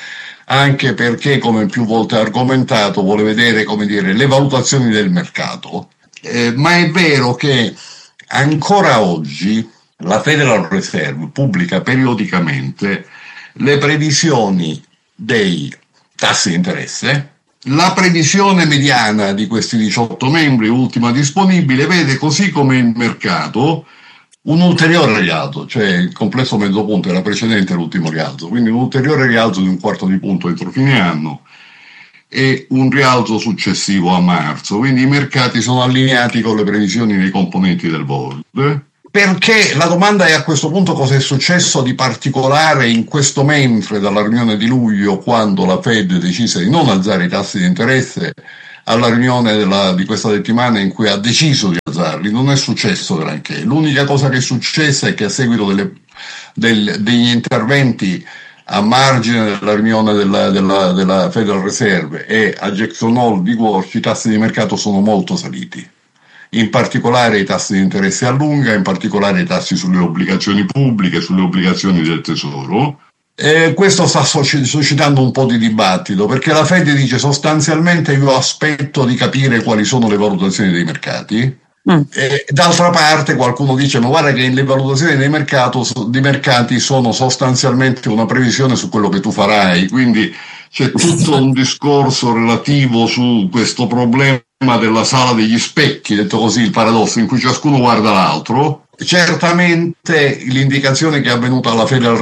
anche perché, come più volte argomentato, vuole vedere, come dire, le valutazioni del mercato. Ma è vero che ancora oggi la Federal Reserve pubblica periodicamente le previsioni dei tassi di interesse. La previsione mediana di questi 18 membri, ultima disponibile, vede, così come il mercato, un ulteriore rialzo, cioè il complesso mezzo punto era precedente all'ultimo rialzo, quindi un ulteriore rialzo di un quarto di punto entro fine anno e un rialzo successivo a marzo. Quindi i mercati sono allineati con le previsioni dei componenti del board. Perché la domanda è, a questo punto, cosa è successo di particolare in questo mentre dalla riunione di luglio, quando la Fed decise di non alzare i tassi di interesse, alla riunione di questa settimana in cui ha deciso di alzarli. Non è successo granché. L'unica cosa che è successa è che, a seguito degli interventi a margine della riunione della Federal Reserve e a Jackson Hole di Wall Street, i tassi di mercato sono molto saliti, in particolare i tassi di interesse a lunga, in particolare i tassi sulle obbligazioni pubbliche, sulle obbligazioni del tesoro. Questo sta suscitando un po' di dibattito, perché la Fed dice sostanzialmente: io aspetto di capire quali sono le valutazioni dei mercati. D'altra parte qualcuno dice: ma guarda che le valutazioni dei mercati sono sostanzialmente una previsione su quello che tu farai, quindi c'è tutto un discorso relativo su questo problema della sala degli specchi, detto così, il paradosso in cui ciascuno guarda l'altro. Certamente l'indicazione che è venuta alla Federal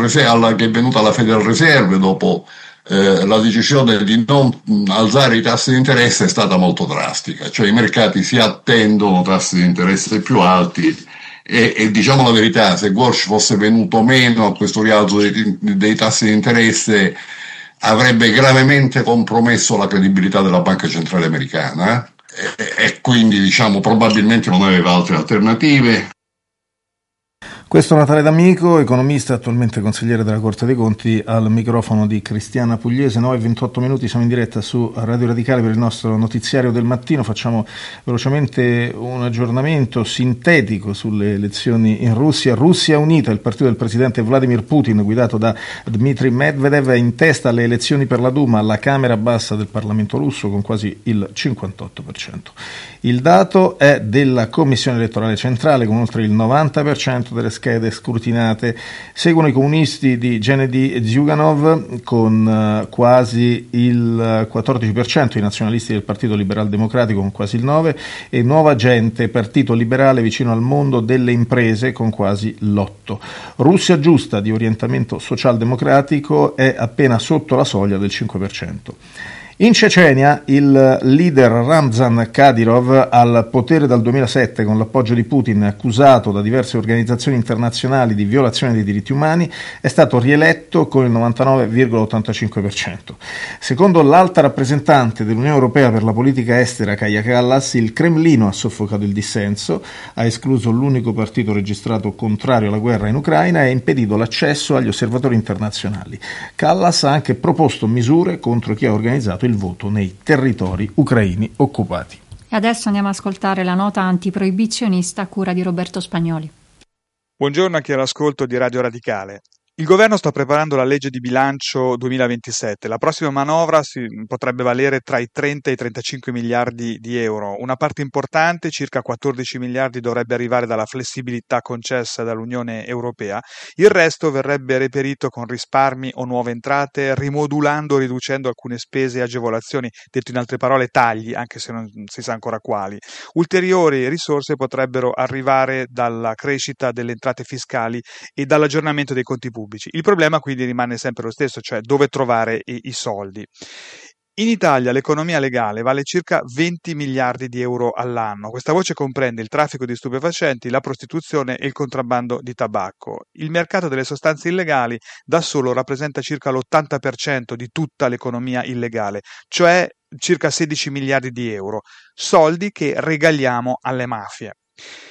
Reserve dopo la decisione di non alzare i tassi di interesse è stata molto drastica, cioè i mercati si attendono tassi di interesse più alti e diciamo la verità, se Gorsh fosse venuto meno a questo rialzo dei tassi di interesse, avrebbe gravemente compromesso la credibilità della Banca Centrale Americana e quindi, diciamo, probabilmente non aveva altre alternative. Questo Natale D'Amico, economista, attualmente consigliere della Corte dei Conti, al microfono di Cristiana Pugliese. 9:28 minuti, siamo in diretta su Radio Radicale per il nostro notiziario del mattino. Facciamo velocemente un aggiornamento sintetico sulle elezioni in Russia. Russia Unita, il partito del presidente Vladimir Putin, guidato da Dmitry Medvedev, è in testa alle elezioni per la Duma, la Camera bassa del Parlamento russo, con quasi il 58%. Il dato è della Commissione elettorale centrale, con oltre il 90% delle schede scrutinate. Seguono i comunisti di Gennady Zyuganov con quasi il 14%, i nazionalisti del Partito Liberal Democratico con quasi il 9% e Nuova Gente, partito liberale vicino al mondo delle imprese, con quasi l'8%. Russia Giusta, di orientamento socialdemocratico, è appena sotto la soglia del 5%. In Cecenia il leader Ramzan Kadyrov, al potere dal 2007 con l'appoggio di Putin, accusato da diverse organizzazioni internazionali di violazione dei diritti umani, è stato rieletto con il 99,85%. Secondo l'alta rappresentante dell'Unione Europea per la politica estera Kaja Kallas, il Cremlino ha soffocato il dissenso, ha escluso l'unico partito registrato contrario alla guerra in Ucraina e ha impedito l'accesso agli osservatori internazionali. Kallas ha anche proposto misure contro chi ha organizzato il voto nei territori ucraini occupati. E adesso andiamo ad ascoltare la nota antiproibizionista a cura di Roberto Spagnoli. Buongiorno a chi è all'ascolto di Radio Radicale. Il governo sta preparando la legge di bilancio 2027. La prossima manovra potrebbe valere tra i 30 e i 35 miliardi di euro. Una parte importante, circa 14 miliardi, dovrebbe arrivare dalla flessibilità concessa dall'Unione Europea. Il resto verrebbe reperito con risparmi o nuove entrate, rimodulando o riducendo alcune spese e agevolazioni, detto in altre parole tagli, anche se non si sa ancora quali. Ulteriori risorse potrebbero arrivare dalla crescita delle entrate fiscali e dall'aggiornamento dei conti pubblici. Il problema quindi rimane sempre lo stesso, cioè dove trovare i soldi. In Italia l'economia legale vale circa 20 miliardi di euro all'anno. Questa voce comprende il traffico di stupefacenti, la prostituzione e il contrabbando di tabacco. Il mercato delle sostanze illegali da solo rappresenta circa l'80% di tutta l'economia illegale, cioè circa 16 miliardi di euro, soldi che regaliamo alle mafie.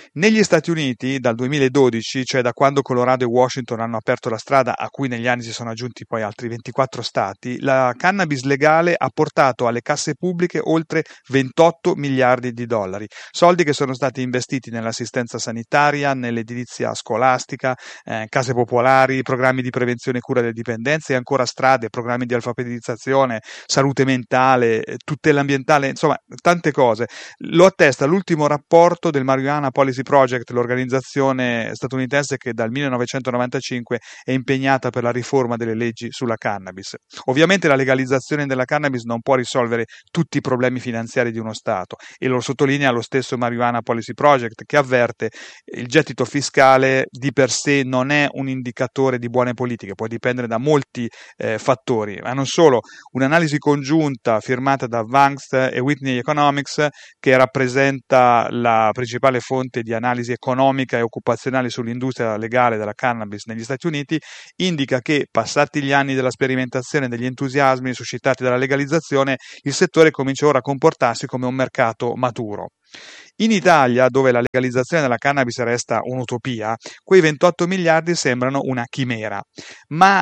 Negli Stati Uniti, dal 2012, cioè da quando Colorado e Washington hanno aperto la strada, a cui negli anni si sono aggiunti poi altri 24 stati, la cannabis legale ha portato alle casse pubbliche oltre 28 miliardi di dollari, soldi che sono stati investiti nell'assistenza sanitaria, nell'edilizia scolastica, case popolari, programmi di prevenzione e cura delle dipendenze e ancora strade, programmi di alfabetizzazione, salute mentale, tutela ambientale, insomma tante cose. Lo attesta l'ultimo rapporto del Marijuana Policy Project, l'organizzazione statunitense che dal 1995 è impegnata per la riforma delle leggi sulla cannabis. Ovviamente la legalizzazione della cannabis non può risolvere tutti i problemi finanziari di uno Stato e lo sottolinea lo stesso Marijuana Policy Project, che avverte il gettito fiscale di per sé non è un indicatore di buone politiche, può dipendere da molti fattori, ma non solo. Un'analisi congiunta firmata da Vangst e Whitney Economics, che rappresenta la principale fonte di analisi economica e occupazionale sull'industria legale della cannabis negli Stati Uniti, indica che, passati gli anni della sperimentazione e degli entusiasmi suscitati dalla legalizzazione, il settore comincia ora a comportarsi come un mercato maturo. In Italia, dove la legalizzazione della cannabis resta un'utopia, quei 28 miliardi sembrano una chimera, ma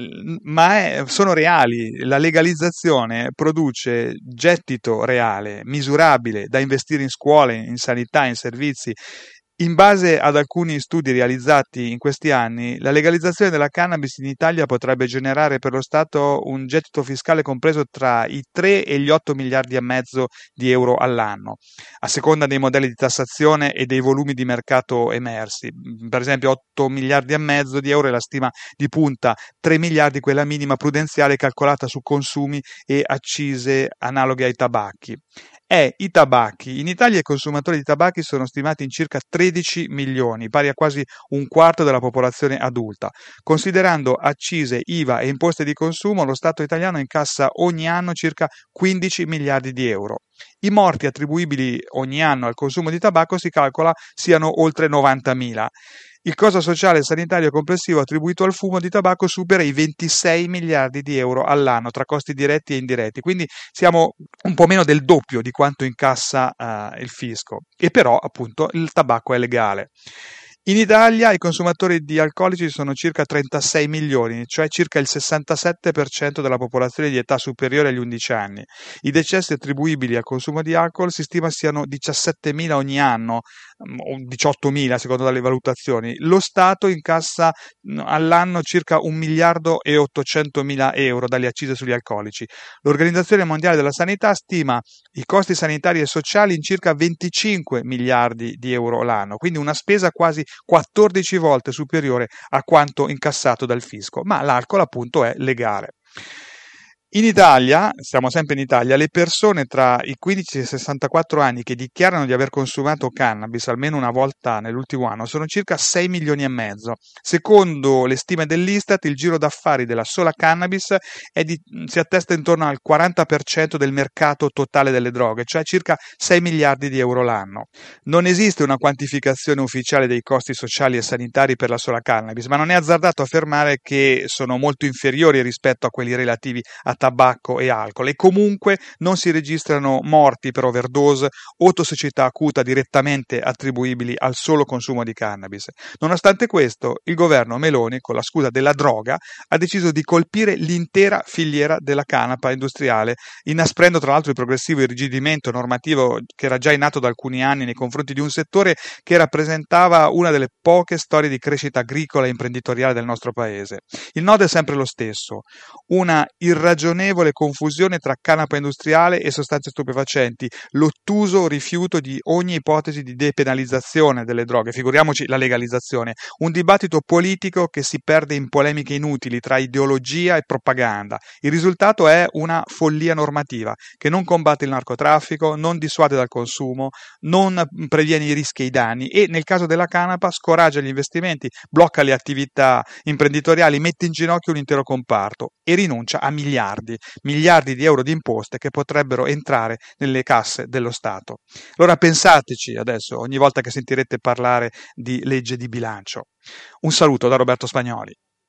sono reali. La legalizzazione produce gettito reale, misurabile, da investire in scuole, in sanità, in servizi. In base ad alcuni studi realizzati in questi anni, la legalizzazione della cannabis in Italia potrebbe generare per lo Stato un gettito fiscale compreso tra i 3 e gli 8 miliardi e mezzo di euro all'anno, a seconda dei modelli di tassazione e dei volumi di mercato emersi. Per esempio 8 miliardi e mezzo di euro è la stima di punta, 3 miliardi quella minima prudenziale calcolata su consumi e accise analoghe ai tabacchi. I tabacchi. In Italia i consumatori di tabacchi sono stimati in circa 13 milioni, pari a quasi un quarto della popolazione adulta. Considerando accise, IVA e imposte di consumo, lo Stato italiano incassa ogni anno circa 15 miliardi di euro. I morti attribuibili ogni anno al consumo di tabacco si calcola siano oltre 90.000. Il costo sociale e sanitario complessivo attribuito al fumo di tabacco supera i 26 miliardi di euro all'anno tra costi diretti e indiretti, quindi siamo un po' meno del doppio di quanto incassa il fisco, e però appunto il tabacco è legale. In Italia i consumatori di alcolici sono circa 36 milioni, cioè circa il 67% della popolazione di età superiore agli 11 anni. I decessi attribuibili al consumo di alcol si stima siano 17.000 ogni anno, o 18.000 secondo le valutazioni. Lo Stato incassa all'anno circa 1 miliardo e 800.000 euro dalle accise sugli alcolici. L'Organizzazione Mondiale della Sanità stima i costi sanitari e sociali in circa 25 miliardi di euro l'anno, quindi una spesa quasi 14 volte superiore a quanto incassato dal fisco, ma l'alcol appunto è legale. In Italia, siamo sempre in Italia, le persone tra i 15 e i 64 anni che dichiarano di aver consumato cannabis almeno una volta nell'ultimo anno sono circa 6 milioni e mezzo. Secondo le stime dell'Istat, il giro d'affari della sola cannabis si attesta intorno al 40% del mercato totale delle droghe, cioè circa 6 miliardi di euro l'anno. Non esiste una quantificazione ufficiale dei costi sociali e sanitari per la sola cannabis, ma non è azzardato affermare che sono molto inferiori rispetto a quelli relativi a tabacco e alcol, e comunque non si registrano morti per overdose o tossicità acuta direttamente attribuibili al solo consumo di cannabis. Nonostante questo, il governo Meloni, con la scusa della droga, ha deciso di colpire l'intera filiera della canapa industriale, inasprendo tra l'altro il progressivo irrigidimento normativo che era già in atto da alcuni anni nei confronti di un settore che rappresentava una delle poche storie di crescita agricola e imprenditoriale del nostro paese. Il nodo è sempre lo stesso: una irragionevole confusione tra canapa industriale e sostanze stupefacenti, l'ottuso rifiuto di ogni ipotesi di depenalizzazione delle droghe, figuriamoci la legalizzazione, un dibattito politico che si perde in polemiche inutili tra ideologia e propaganda. Il risultato è una follia normativa che non combatte il narcotraffico, non dissuade dal consumo, non previene i rischi e i danni e, nel caso della canapa, scoraggia gli investimenti, blocca le attività imprenditoriali, mette in ginocchio un intero comparto e rinuncia a miliardi di euro di imposte che potrebbero entrare nelle casse dello Stato. Allora pensateci adesso, ogni volta che sentirete parlare di legge di bilancio. Un saluto da Roberto Spagnoli.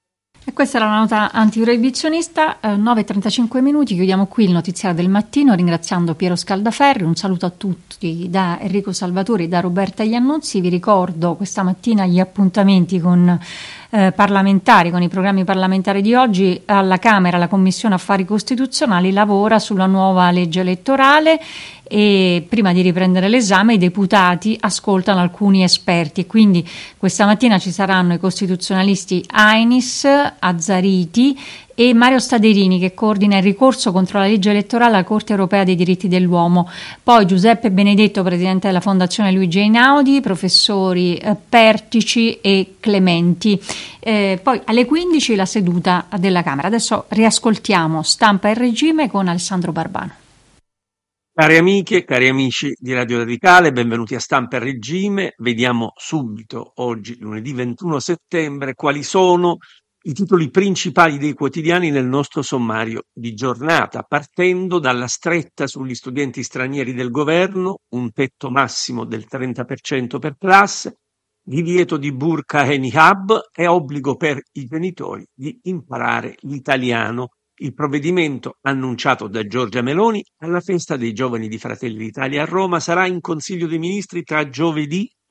E questa era la nota antiproibizionista, 9:35 minuti, chiudiamo qui il notiziario del mattino ringraziando Piero Scaldaferri, un saluto a tutti da Enrico Salvatori, da Roberta Iannuzzi. Vi ricordo questa mattina gli appuntamenti con parlamentari, con i programmi parlamentari di oggi. Alla Camera la Commissione Affari Costituzionali lavora sulla nuova legge elettorale e prima di riprendere l'esame i deputati ascoltano alcuni esperti e quindi questa mattina ci saranno i costituzionalisti Ainis, Azzariti e Mario Staderini, che coordina il ricorso contro la legge elettorale alla Corte Europea dei Diritti dell'Uomo, poi Giuseppe Benedetto, presidente della Fondazione Luigi Einaudi, professori Pertici e Clementi. Poi alle 15 la seduta della Camera. Adesso riascoltiamo Stampa e Regime con Alessandro Barbano. Cari amiche e cari amici di Radio Radicale, benvenuti a Stampa e Regime. Vediamo subito, oggi lunedì 21 settembre, quali sono i titoli principali dei quotidiani nel nostro sommario di giornata, partendo dalla stretta sugli studenti stranieri del governo, un tetto massimo del 30% per classe, divieto di burqa e niqab e obbligo per i genitori di imparare l'italiano. Il provvedimento annunciato da Giorgia Meloni alla festa dei giovani di Fratelli d'Italia a Roma sarà in Consiglio dei Ministri tra giovedì